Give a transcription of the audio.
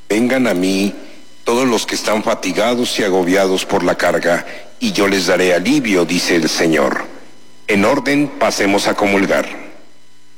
Vengan a mí todos los que están fatigados y agobiados por la carga, y yo les daré alivio, dice el Señor. En orden, pasemos a comulgar.